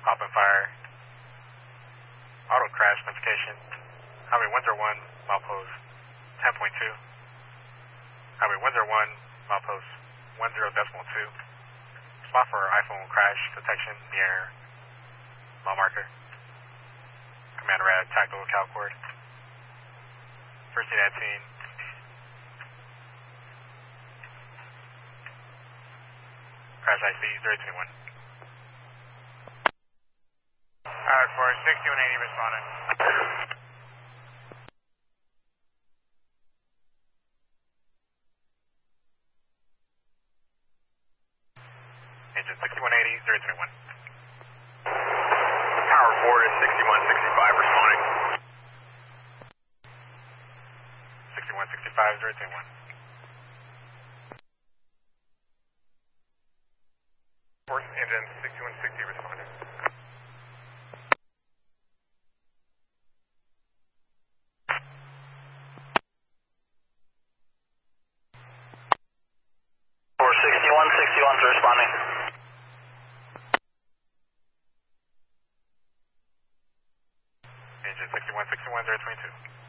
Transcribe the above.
Open fire. Auto crash notification. Highway 101, milepost 10.2. Highway 101, milepost 10.2. Spot for iPhone crash detection near mile marker. Commander Rad, tactical CalCord. First unit at scene. Crash IC 021. Alright, for 6180 responding. Engine 6180, 021. Tower 4 is 6165 responding. 6165, 021. Force engine 6160 responding. For 6161 responding. Engine 6161, 022.